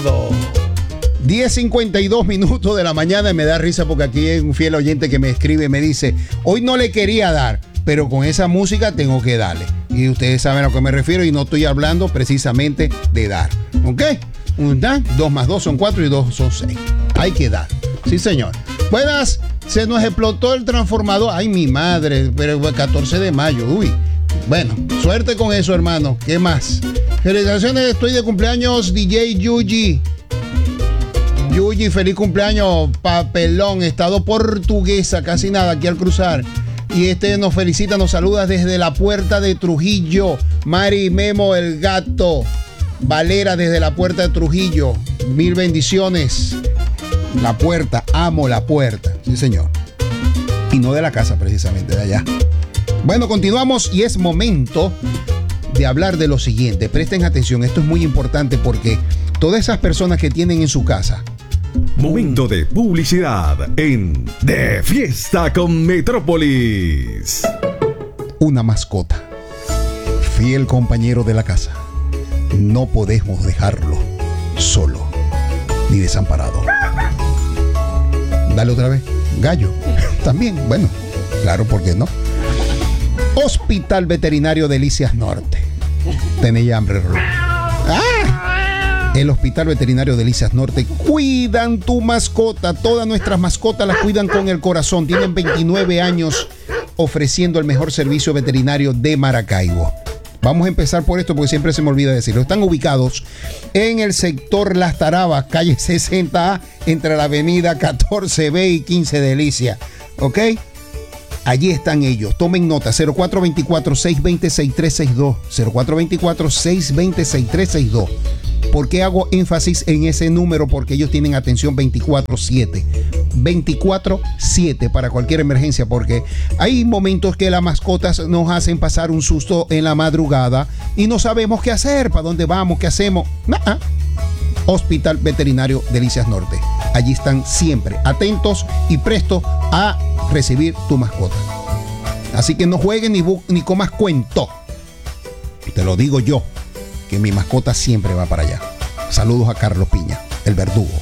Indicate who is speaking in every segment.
Speaker 1: 10:52 de la mañana y me da risa porque aquí hay un fiel oyente que me escribe y me dice, hoy no le quería dar, pero con esa música tengo que darle. Y ustedes saben a lo que me refiero y no estoy hablando precisamente de dar. ¿Ok? 2 más 2 son 4 y 2 son 6. Hay que dar. Sí, señor. Buenas, se nos explotó el transformador. Ay, mi madre, pero el 14 de mayo. Uy. Bueno, suerte con eso, hermano. ¿Qué más? Felicitaciones, estoy de cumpleaños, DJ Yuji. Yuji, feliz cumpleaños, papelón, estado Portuguesa, casi nada aquí al cruzar. Y nos felicita, nos saluda desde la puerta de Trujillo. Mari Memo, el gato. Valera desde la puerta de Trujillo. Mil bendiciones. La puerta, amo la puerta. Sí, señor. Y no de la casa, precisamente, de allá. Bueno, continuamos y es momento de hablar de lo siguiente. Presten atención, esto es muy importante porque todas esas personas que tienen en su casa.
Speaker 2: Momento de publicidad en De Fiesta con Metrópolis.
Speaker 1: Una mascota, fiel compañero de la casa. No podemos dejarlo solo ni desamparado. Dale otra vez. Gallo. También, bueno, claro, ¿por qué no? Hospital Veterinario Delicias Norte. ¿Tenéis hambre, Rolo? ¡Ah! El Hospital Veterinario Delicias Norte cuidan tu mascota. Todas nuestras mascotas las cuidan con el corazón. Tienen 29 años ofreciendo el mejor servicio veterinario de Maracaibo. Vamos a empezar por esto porque siempre se me olvida decirlo. Están ubicados en el sector Las Tarabas, calle 60A, entre la avenida 14B y 15 Delicia. ¿Ok? Allí están ellos. Tomen nota. 0424-620-6362. 0424-620-6362. ¿Por qué hago énfasis en ese número? Porque ellos tienen atención 24/7. 24/7 para cualquier emergencia. Porque hay momentos que las mascotas nos hacen pasar un susto en la madrugada y no sabemos qué hacer, para dónde vamos, qué hacemos. Nah. Hospital Veterinario Delicias Norte. Allí están siempre atentos y prestos a recibir tu mascota. Así que no jueguen ni comas cuento. Te lo digo yo, que mi mascota siempre va para allá. Saludos a Carlos Piña, el verdugo.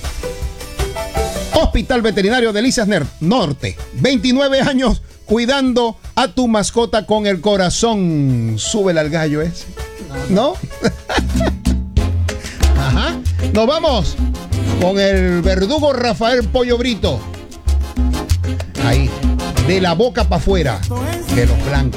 Speaker 1: Hospital Veterinario Delicias Norte. 29 años cuidando a tu mascota con el corazón. Súbele al gallo ese. ¿No? Ajá. Nos vamos con el verdugo Rafael Pollo Brito. Ahí, de la boca para afuera, de los blancos.